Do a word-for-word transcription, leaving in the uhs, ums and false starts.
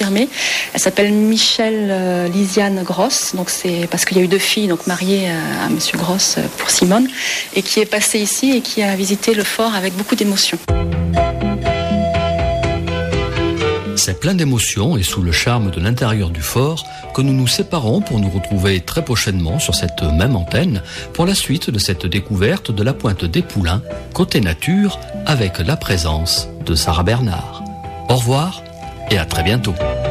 confirmer. Elle s'appelle Michelle euh, Lisiane Gross, donc c'est parce qu'il y a eu deux filles donc mariées à, à Monsieur Gross euh, pour Simone, et qui est passée ici et qui a visité le fort avec beaucoup d'émotion. C'est plein d'émotions et sous le charme de l'intérieur du fort que nous nous séparons pour nous retrouver très prochainement sur cette même antenne pour la suite de cette découverte de la Pointe des Poulains, côté nature, avec la présence de Sarah Bernard. Au revoir et à très bientôt.